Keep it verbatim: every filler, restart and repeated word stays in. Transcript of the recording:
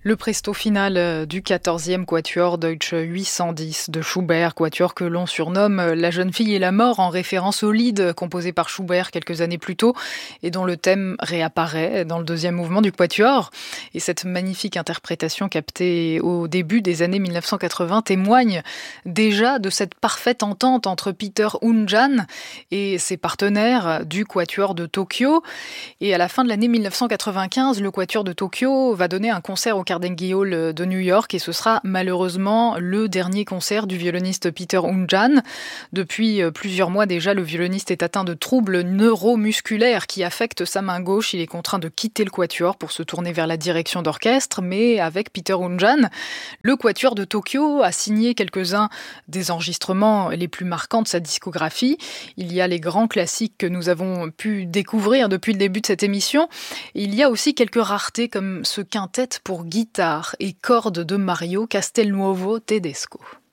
Le presto final du quatorzième quatuor Deutsche huit cent dix de Schubert, quatuor que l'on surnomme La jeune fille et la mort en référence au Lied composé par Schubert quelques années plus tôt et dont le thème réapparaît dans le deuxième mouvement du quatuor. Et cette magnifique interprétation captée au début des années mille neuf cent quatre-vingts témoigne déjà de cette parfaite entente entre Peter Unjan et ses partenaires du quatuor de Tokyo. Et à la fin de l'année mille neuf cent quatre-vingt-quinze, le quatuor de Tokyo va donner un concert au Carnegie Hall de New York et ce sera malheureusement le dernier concert du violoniste Peter Unjan. Depuis plusieurs mois déjà, le violoniste est atteint de troubles neuromusculaires qui affectent sa main gauche. Il est contraint de quitter le quatuor pour se tourner vers la direction d'orchestre, mais avec Peter Unjan, le quatuor de Tokyo a signé quelques-uns des enregistrements les plus marquants de sa discographie. Il y a les grands classiques que nous avons pu découvrir depuis le début de cette émission. Il y a aussi quelques raretés comme ce quintet pour guitare et cordes de Mario Castelnuovo Tedesco.